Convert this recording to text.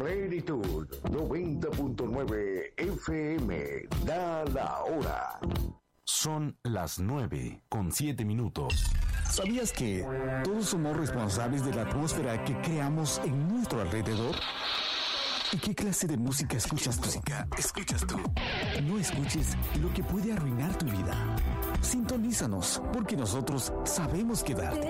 Plenitud 90.9 FM. Da la hora. Son las 9:07. ¿Sabías que todos somos responsables de la atmósfera que creamos en nuestro alrededor? ¿Y qué clase de música escuchas tú? No escuches lo que puede arruinar tu vida. Sintonízanos, porque nosotros sabemos quedarte.